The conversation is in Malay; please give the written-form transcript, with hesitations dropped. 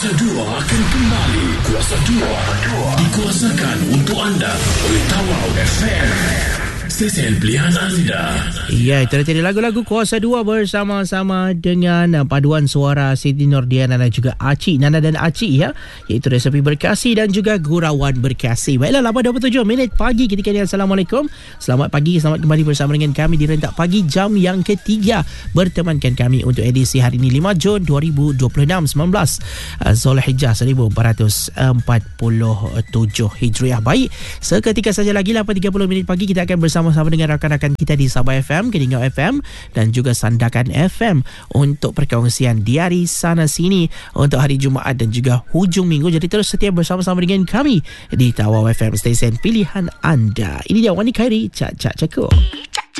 Kuasa 2 akan kembali. Kuasa 2 dikuasakan untuk anda oleh Tawau FM, stesen pilihan anda. Ya, itu tadi lagu-lagu Kuasa 2 bersama-sama dengan paduan suara Siti Nordiana dan juga Acik, Nana dan Acik ya, iaitu Resepi Berkasih dan juga Gurauan Berkasih. Baiklah, 8:27 pagi ketika ini. Assalamualaikum. Selamat pagi, selamat kembali bersama dengan kami di Rentak Pagi jam yang ketiga. Bertemankan kami untuk edisi hari ini 5 Jun 2026, 19 Zulhijjah 1447 Hijriah. Baik, seketika saja lagi 8:30 pagi kita akan bersama-sama dengan rakan-rakan kita di Sabah FM, Keningau FM dan juga Sandakan FM untuk perkongsian diari sana sini untuk hari Jumaat dan juga hujung minggu. Jadi terus setia bersama-sama dengan kami di Tawau FM, stesen pilihan anda. Ini dia Wani Khairi, Cak Cak Cakap.